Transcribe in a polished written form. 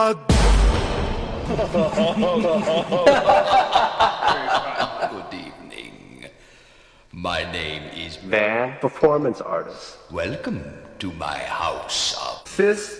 Good evening. My name is Van, performance artist. Welcome to my house of Fist